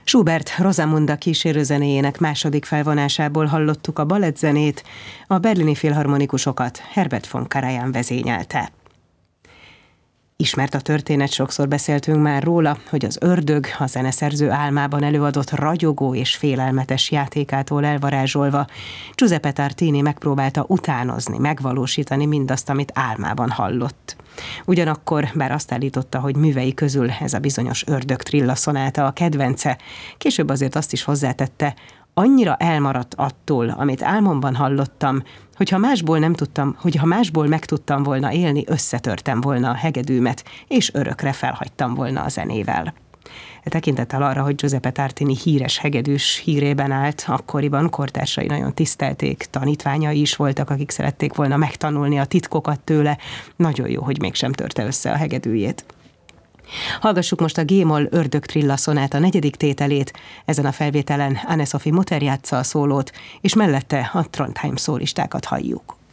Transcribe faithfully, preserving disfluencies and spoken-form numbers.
Schubert Rosamunda kísérőzenéjének második felvonásából hallottuk a balettzenét, a berlini filharmonikusokat Herbert von Karajan vezényelte. Ismert a történet, sokszor beszéltünk már róla, hogy az ördög a zeneszerző álmában előadott ragyogó és félelmetes játékától elvarázsolva Giuseppe Tartini megpróbálta utánozni, megvalósítani mindazt, amit álmában hallott. Ugyanakkor, bár azt állította, hogy művei közül ez a bizonyos ördög trilla szonáta a kedvence, később azért azt is hozzátette, annyira elmaradt attól, amit álmomban hallottam, hogyha másból nem tudtam, hogyha másból meg tudtam volna élni, összetörtem volna a hegedűmet, és örökre felhagytam volna a zenével. E tekintettel arra, hogy Giuseppe Tartini híres hegedűs hírében állt, akkoriban kortársai nagyon tisztelték, tanítványai is voltak, akik szerették volna megtanulni a titkokat tőle, nagyon jó, hogy mégsem törte össze a hegedűjét. Hallgassuk most a G-moll ördög trilla szonáta negyedik tételét, ezen a felvételen Anne-Sophie Mutter játsza a szólót, és mellette a Trondheim szólistákat halljuk.